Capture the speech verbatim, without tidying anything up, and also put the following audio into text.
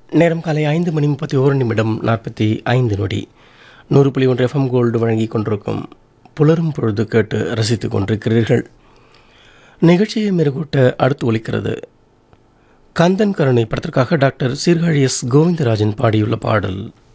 நேரம் காலை ஐந்து மணி முப்பத்தி ஓரு நிமிடம் நாற்பத்தி ஐந்து நொடி. நூறு புள்ளி ஒன்று எஃப்எம் கோல்டு வழங்கி கொண்டிருக்கும் புலரும் பொழுது கேட்டு ரசித்துக் கொண்டிருக்கிறீர்கள். நிகழ்ச்சியை மெருகூட்ட அடுத்து ஒலிக்கிறது கந்தன் கருணை படத்திற்காக டாக்டர் சீர்காழி எஸ் கோவிந்தராஜன் பாடியுள்ள பாடல்.